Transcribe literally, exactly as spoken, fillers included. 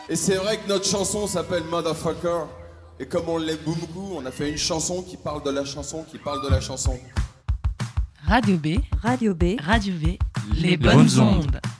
Et c'est vrai que notre chanson s'appelle Motherfucker. Et comme on l'aime beaucoup, on a fait une chanson qui parle de la chanson, qui parle de la chanson. Radio B, Radio B, Radio V, les bonnes ondes.